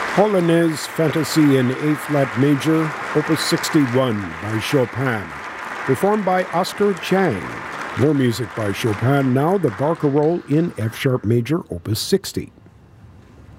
Polonaise Fantasy in A-flat major, Opus 61 by Chopin, performed by Oscar Chang. More music by Chopin now, the Barcarolle in F-sharp major, Opus 60.